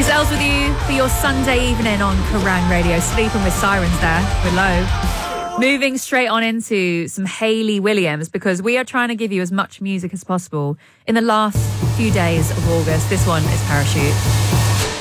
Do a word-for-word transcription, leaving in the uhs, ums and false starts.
It's Els with you for your Sunday evening on Kerrang Radio. Sleeping with Sirens there. We're low. Moving straight on into some Hayley Williams, because we are trying to give you as much music as possible in the last few days of August. This one is Parachute.